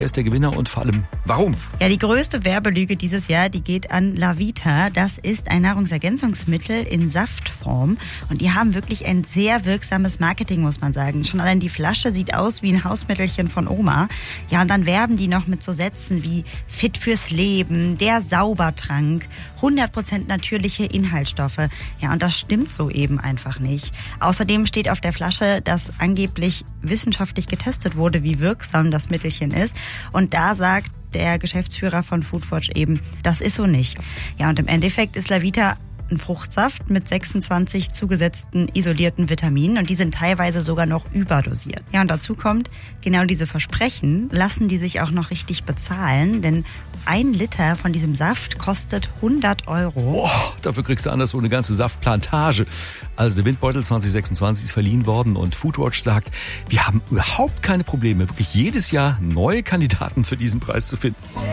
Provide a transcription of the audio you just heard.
Wer ist der Gewinner und vor allem warum? Ja, die größte Werbelüge dieses Jahr, die geht an LaVita. Das ist ein Nahrungsergänzungsmittel in Saftform und die haben wirklich ein sehr wirksames Marketing, muss man sagen. Schon allein die Flasche sieht aus wie ein Hausmittelchen von Oma. Ja, und dann werben die noch mit so Sätzen wie fit fürs Leben, der Saubertrank, 100% natürliche Inhaltsstoffe. Ja, und das stimmt so eben einfach nicht. Außerdem steht auf der Flasche, dass angeblich wissenschaftlich getestet wurde, wie wirksam das Mittelchen ist. Und da sagt der Geschäftsführer von Foodwatch eben, das ist so nicht. Ja, und im Endeffekt ist LaVita ein Fruchtsaft mit 26 zugesetzten isolierten Vitaminen und die sind teilweise sogar noch überdosiert. Ja, und dazu kommt, genau diese Versprechen lassen die sich auch noch richtig bezahlen, denn 1 Liter von diesem Saft kostet 100 €. Boah, dafür kriegst du anderswo eine ganze Saftplantage. Also der Windbeutel 2026 ist verliehen worden und Foodwatch sagt, wir haben überhaupt keine Probleme, wirklich jedes Jahr neue Kandidaten für diesen Preis zu finden.